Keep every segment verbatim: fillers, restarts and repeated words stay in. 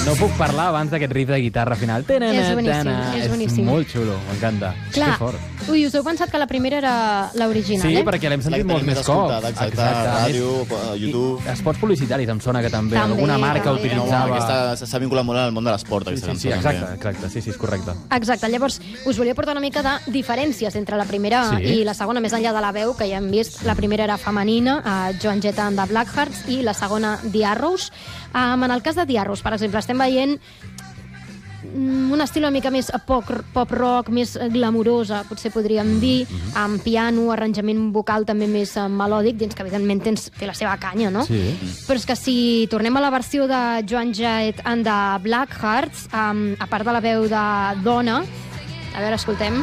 No puc parlar abans d'aquest riff de guitarra final. És boníssim, és boníssim. És molt xulo, m'encanta. Clar, Que fort. ui, us heu pensat que la primera era l'original, Sí, eh? perquè l'hem sentit molts més cops. Exacte, ràdio, YouTube... Esports publicitaris, em sona que també. També, Alguna marca també, utilitzava... també. Aquesta s'ha vinculat molt al món de l'esport, Sí, aquesta sí, sí, cançó. exacte, també. exacte, sí, sí, és correcte. Exacte, llavors us volia portar una mica de diferències entre la primera Sí. i la segona, més enllà de la veu, que ja hem vist. La primera era femenina, uh, Joan Jetta and the Blackhearts, i la segona, The Arrows. Um, en el cas de The Arrows, per exemple, estem veient mm, un estil una mica més pop, pop rock, més glamurosa, potser podríem dir, amb piano, arranjament vocal també més uh, melòdic, dins que evidentment tens, té la seva canya, no? Sí. Però és que si tornem a la versió de Joan Jett and the Blackhearts, um, a part de la veu de dona, a veure, escoltem.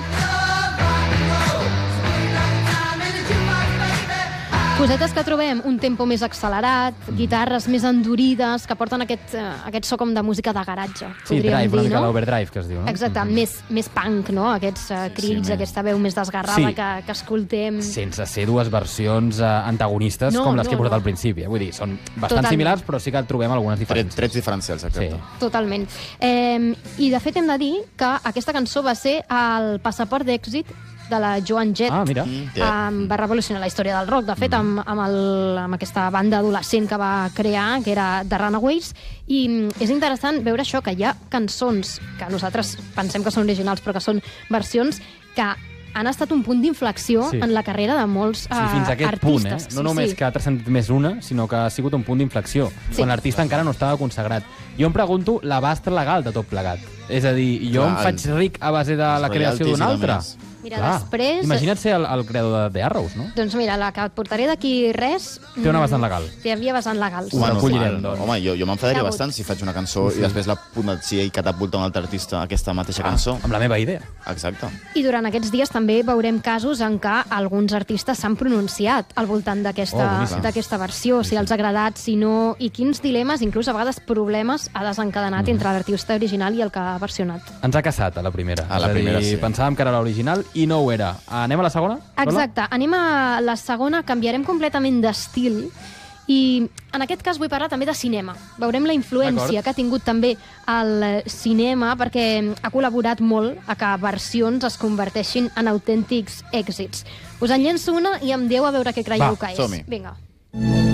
Cosetes que trobem, un tempo més accelerat, guitarres més endurides, que porten aquest, uh, aquest so com de música de garatge, Sí, podríem drive, una dir, mica no? l'overdrive, que es diu, no? Exacte, més, més punk, no? Aquests uh, crits, sí, aquesta veu més desgarrada Sí. que, que escoltem. Sense ser dues versions eh, antagonistes No, com les que no, he portat no. al principi. Eh? Vull dir, són bastant Totalment. similars, però sí que trobem algunes Tret, diferències. trets diferencials, exacte. Sí. Totalment. Eh, I, de fet, hem de dir que aquesta cançó va ser el passaport d'èxit de la Joan Jett. Ah, mira. Mm, yeah. Um, va revolucionar la història del rock, de fet, amb, amb, el, amb aquesta banda adolescent que va crear, que era The Runaways, i mm, és interessant veure això, que hi ha cançons que nosaltres pensem que són originals, però que són versions que han estat un punt d'inflexió Sí. en la carrera de molts uh, Sí, fins a aquest artistes. punt, eh? No només que ha transcendit més una, sinó que ha sigut un punt d'inflexió, Sí. quan l'artista encara no estava consagrat. Jo em pregunto l'abast legal de tot plegat. És a dir, jo Clar, em faig ric a base de la els creació d'un royalties i altre. demés. Mira, després- Imagina't ser el, el creador de The Arrows, no? Doncs mira, la que et portaré d'aquí res... Té una mm, vessant legal. Té havia vessant legal. sí. Ho Home, recollirem, normal. doncs. Home, jo, jo m'enfadaria Rebut. bastant si faig una cançó i després la potencia i catapulta un altre artista aquesta mateixa cançó. Amb la meva idea. Exacte. I durant aquests dies també veurem casos en què alguns artistes s'han pronunciat al voltant Oh, d'aquesta boníssim. d'aquesta versió, si els ha agradat, si no, i quins dilemes, inclús a vegades problemes, ha desencadenat Mhm. entre l'artista original i el que ha versionat. Ens ha caçat a la primera. A la És a dir, primera, sí. Pensàvem que era l'original i no ho era. Anem a la segona? Lola? Exacte. Anem a la segona, canviarem completament d'estil i en aquest cas vull parlar també de cinema. Veurem la influència D'acord. que ha tingut també el cinema perquè ha col·laborat molt a que versions es converteixin en autèntics èxits. Us en llenço una i em dieu a veure què creieu Va, que és. som-hi. Vinga.